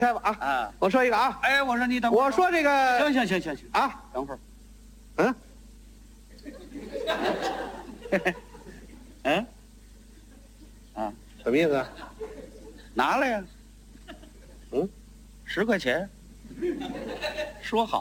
开吧啊！ 啊， 我说一个啊， 哎，我说你等会儿， 我说这个行啊， 等会儿， 嗯， 嗯，啊， 什么意思？ 拿来呀， 嗯 ，10块钱，说好。